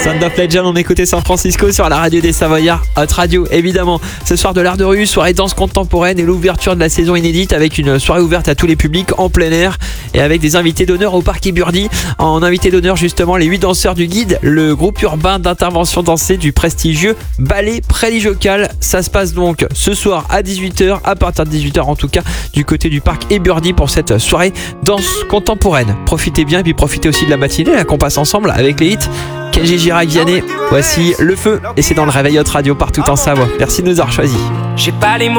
Sound of Legend, on écoutait San Francisco sur la radio des Savoyards, Hot Radio évidemment. Ce soir de l'art de rue, soirée danse contemporaine et l'ouverture de la saison inédite avec une soirée ouverte à tous les publics en plein air et avec des invités d'honneur au parc Éburdi. En invité d'honneur justement les 8 danseurs du guide, le groupe urbain d'intervention dansée du prestigieux Ballet Prélijocal. Ça se passe donc ce soir à 18h, à partir de 18h en tout cas, du côté du parc Éburdi pour cette soirée danse contemporaine. Profitez bien et puis profitez aussi de la matinée là, qu'on passe ensemble avec les hits. Kenji Girac Vianney, voici Le Feu et c'est dans le réveil Hot Radio partout en Savoie. Merci de nous avoir choisis. J'ai pas les mots.